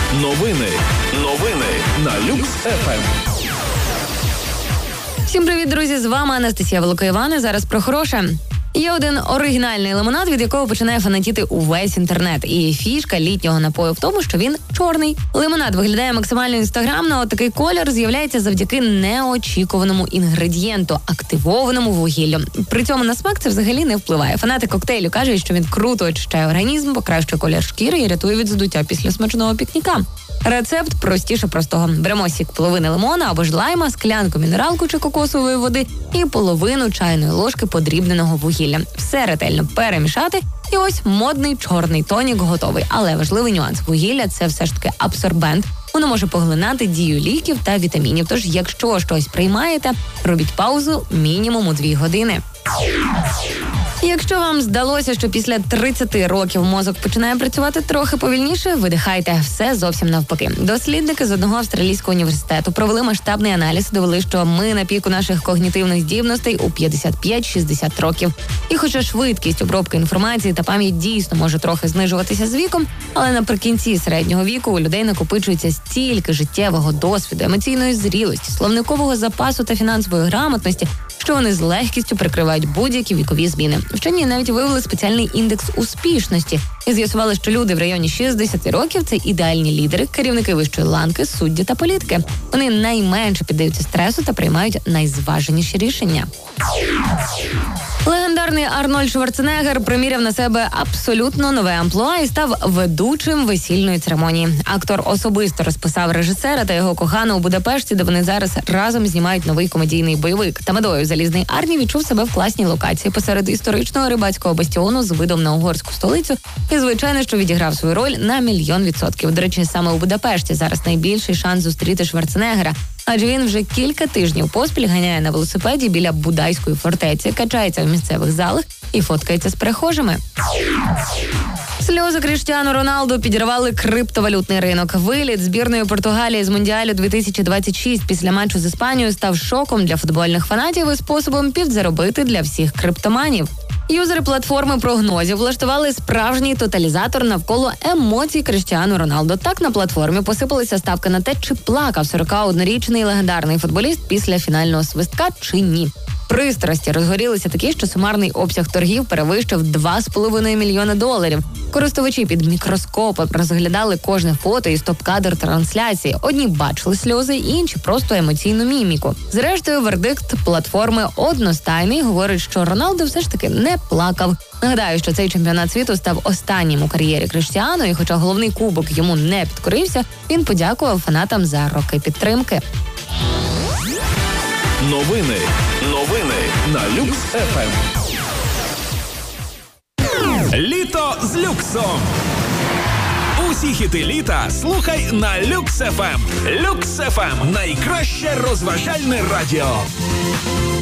Новини на Люкс ФМ. Всім привіт, друзі! З вами Анастасія Волокоєвана. Зараз про хороше. Є один оригінальний лимонад, від якого починає фанатіти увесь інтернет. І фішка літнього напою в тому, що він чорний. Лимонад виглядає максимально інстаграмно, от такий колір з'являється завдяки неочікуваному інгредієнту – активованому вугіллю. При цьому на смак це взагалі не впливає. Фанати коктейлю кажуть, що він круто очищає організм, покращує колір шкіри і рятує від здуття після смачного пікніка. Рецепт простіше простого. Беремо сік половини лимона або ж лайма, склянку мінералку чи кокосової води і половину чайної ложки подрібненого вугілля. Все ретельно перемішати і ось модний чорний тонік готовий. Але важливий нюанс – вугілля – це все ж таки абсорбент. Воно може поглинати дію ліків та вітамінів. Тож, якщо щось приймаєте, робіть паузу мінімум у 2 години. Якщо вам здалося, що після 30 років мозок починає працювати трохи повільніше, видихайте, все зовсім навпаки. Дослідники з одного австралійського університету провели масштабний аналіз і довели, що ми на піку наших когнітивних здібностей у 55-60 років. І хоча швидкість обробки інформації та пам'ять дійсно може трохи знижуватися з віком, але наприкінці середнього віку у людей накопичується стільки життєвого досвіду, емоційної зрілості, словникового запасу та фінансової грамотності, що вони з легкістю прикривають будь-які вікові зміни. Вчені навіть вивели спеціальний індекс успішності і з'ясували, що люди в районі 60 років – це ідеальні лідери, керівники вищої ланки, судді та політики. Вони найменше піддаються стресу та приймають найзваженіші рішення. Легендарний Арнольд Шварценеггер приміряв на себе абсолютно нове амплуа і став ведучим весільної церемонії. Актор особисто розписав режисера та його кохану у Будапешті, де вони зараз разом знімають новий комедійний бойовик. Тамадою Залізний Арні відчув себе в класній локації посеред історичного рибацького бастіону з видом на угорську столицю і, звичайно, що відіграв свою роль на 1,000,000%. До речі, саме у Будапешті зараз найбільший шанс зустріти Шварценеггера, адже він вже кілька тижнів поспіль ганяє на велосипеді біля Будайської фортеці, качається в місцевих залах і фоткається з перехожими. Сльози Кріштіану Роналду підірвали криптовалютний ринок. Виліт збірної Португалії з Мундіалю 2026 після матчу з Іспанією став шоком для футбольних фанатів і способом підзаробити для всіх криптоманів. Юзери платформи прогнозів влаштували справжній тоталізатор навколо емоцій Кріштіану Роналду. Так на платформі посипалася ставка на те, чи плакав 41-річний легендарний футболіст після фінального свистка, чи ні. Пристрасті розгорілися такі, що сумарний обсяг торгів перевищив $2,5 мільйони. Користувачі під мікроскопом розглядали кожне фото і стоп-кадр трансляції. Одні бачили сльози, інші просто емоційну міміку. Зрештою, вердикт платформи одностайний, говорить, що Роналду все ж таки не плакав. Нагадаю, що цей чемпіонат світу став останнім у кар'єрі Кріштіану, і хоча головний кубок йому не підкорився, він подякував фанатам за роки підтримки. Новини на Люкс ФМ. Літо з люксом. Усі хіти літа слухай на Люкс ФМ. Люкс ФМ – найкраще розважальне радіо.